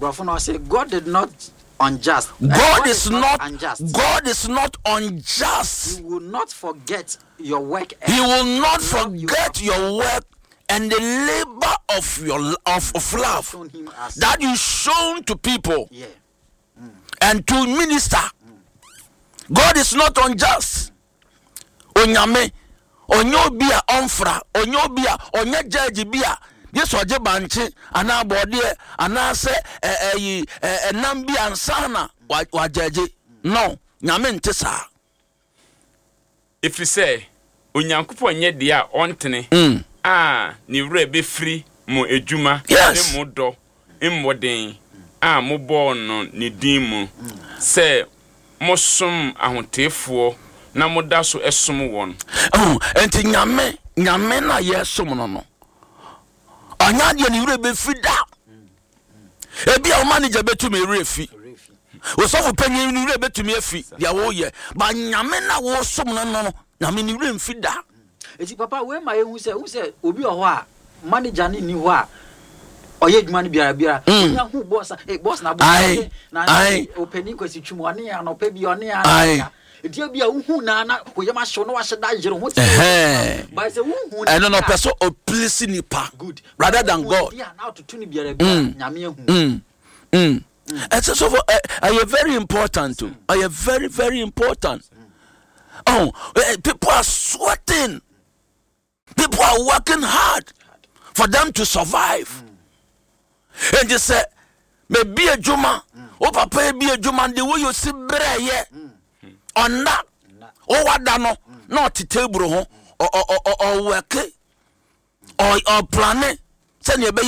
Brother, say God did not unjust. God is not unjust. God is not unjust. He will not forget your work. He will not forget your work and the labor of your of love that you shown to people and to minister. God is not unjust. Onyame onyobia onfra onyobia onye judge bia yeso oje banche ana bode ana se enam bia ansana wa judge no nyame ntesa. If you say onyankopo nye dia ontene ni wure be free mo ejuma yes. Ni mo do immoden mo born no ni din mu say mo som ahontefo na mo da so esom won enti nyame na yesom no no anya de ni wure be free da ebi a manager betumi refi osofu panyin ni wure betumi afi dia wo ye ba nyame na wo som no no nyame ni wure mfi da. Eti papa we ma ehu se obi oho a manager ni ho a oye dwuma ni biara nya hu boss na boss na openi kwesi twumu ane ya no pa bi one ya eti bia hu na koyema hye no wa hye da jere ho ba se hu no no person o please nipa good rather than God dia na to ni biara nyame ehu and so are very important too. Are very, very important. People are sweating. People are working hard for them to survive. And they say, maybe a juma, papa be a juma, the way you see breye on that. What dano, not to table or work or plan it. Send your